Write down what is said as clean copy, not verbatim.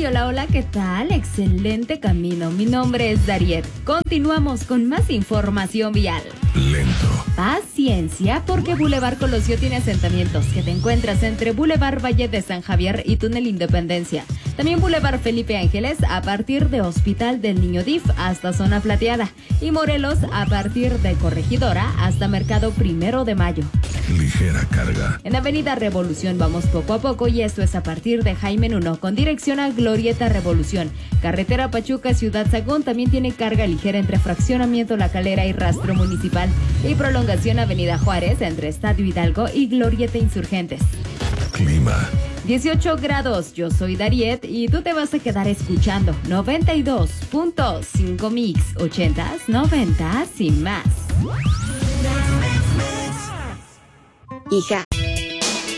hola, hola, ¿qué tal? Excelente camino. Mi nombre es Dariet. Continuamos con más información vial. Lento. Paciencia, porque Boulevard Colosio tiene asentamientos que te encuentras entre Boulevard Valle de San Javier y Túnel Independencia. También Boulevard Felipe Ángeles a partir de Hospital del Niño DIF hasta Zona Plateada. Y Morelos a partir de Corregidora hasta Mercado 1 de Mayo. Ligera carga. En Avenida Revolución vamos poco a poco y esto es a partir de Jaime Nuno con dirección a Glorieta Revolución. Carretera Pachuca Ciudad Sagún también tiene carga ligera entre Fraccionamiento La Calera y Rastro Municipal. Y prolongación Avenida Juárez entre Estadio Hidalgo y Glorieta Insurgentes. Clima. 18 grados, yo soy Dariet y tú te vas a quedar escuchando 92.5 mix, 80s, 90s y más. Hija,